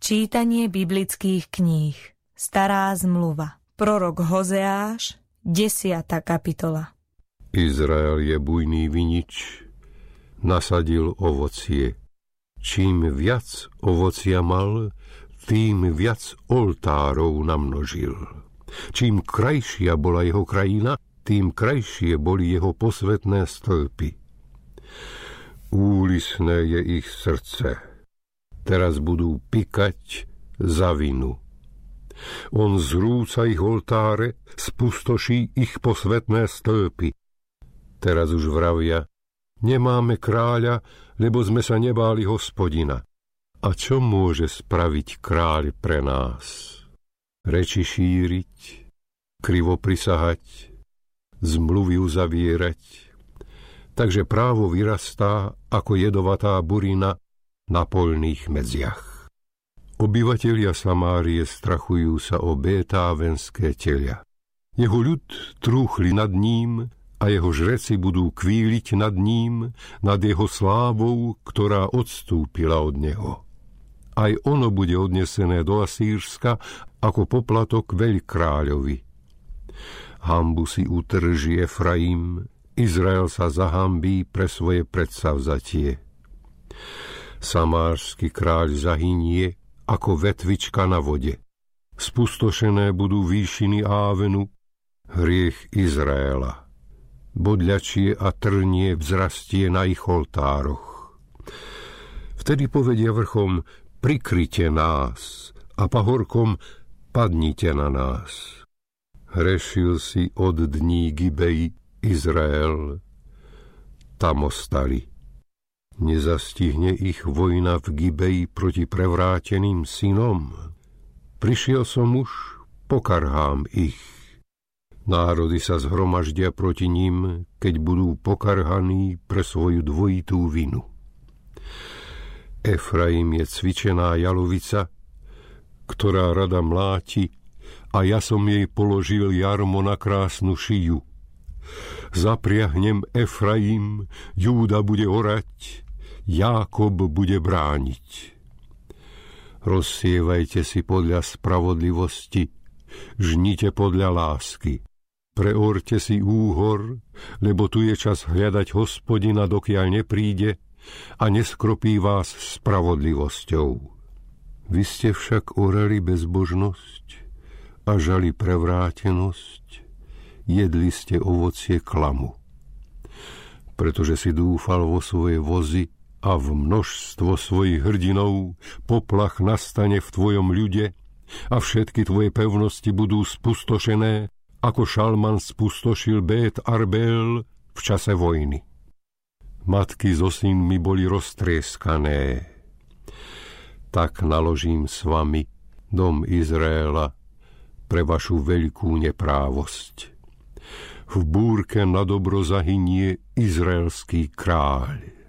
Čítanie biblických kníh. Stará zmluva. Prorok Hozeáš, 10. kapitola. Izrael je bujný vinič, nasadil ovocie. Čím viac ovocia mal, tým viac oltárov namnožil. Čím krajšia bola jeho krajina, tým krajšie boli jeho posvätné stĺpy. Úlisné je ich srdce. Teraz budú pikať za vinu. On zrúca ich oltáre, spustoší ich posvätné stĺpy. Teraz už vravia, nemáme kráľa, lebo sme sa nebáli Hospodina. A čo môže spraviť kráľ pre nás? Reči šíriť, krivo prisahať, zmluvy uzavierať. Takže právo vyrastá ako jedovatá burina na poľných medziach. Obyvatelia Samárie strachujú sa o bétávenské telia. Jeho ľud trúchli nad ním a jeho žreci budú kvíliť nad ním, nad jeho slávou, ktorá odstúpila od neho. Aj ono bude odnesené do Asýrska ako poplatok veľkráľovi. Hanbu si utrží Efraim, Izrael sa zahambí pre svoje predsavzatie. Samársky kráľ zahynie ako vetvička na vode. Spustošené budú výšiny Ávenu, hriech Izraela. Bodľačie a trnie vzrastie na ich oltároch. Vtedy povedia vrchom, prikryte nás, a pahorkom, padnite na nás. Hrešil si od dní Gibei Izrael, tam ostali. Nezastihne ich vojna v Gibei proti prevráteným synom. Prišiel som už, pokarhám ich. Národy sa zhromaždia proti ním, keď budú pokarhaní pre svoju dvojitú vinu. Efraim je cvičená jalovica, ktorá rada mláti, a ja som jej položil jarmo na krásnu šiju. Zapriahnem Efraim, Júda bude orať, Jákob bude brániť. Rozsievajte si podľa spravodlivosti, žnite podľa lásky. Preorte si úhor, lebo tu je čas hľadať Hospodina, dokiaľ nepríde a neskropí vás spravodlivosťou. Vy ste však orali bezbožnosť a žali prevrátenosť, jedli ste ovocie klamu. Pretože si dúfal vo svoje vozy a v množstvo svojich hrdinov, poplach nastane v tvojom ľude a všetky tvoje pevnosti budú spustošené, ako Šalman spustošil Bét Arbel v čase vojny. Matky so synmi boli roztrieskané. Tak naložím s vami, dom Izraela, pre vašu veľkú neprávosť. V búrke na dobro zahynie izraelský kráľ.